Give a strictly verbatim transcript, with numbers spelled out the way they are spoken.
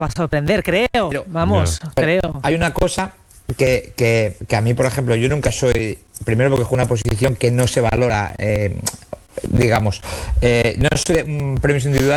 va a sorprender, creo. Pero- Vamos, No. creo. Hay una cosa que, que, que a mí, por ejemplo, yo nunca soy, primero porque juego una posición que no se valora, eh, digamos, eh, no soy de mm, premios individuales.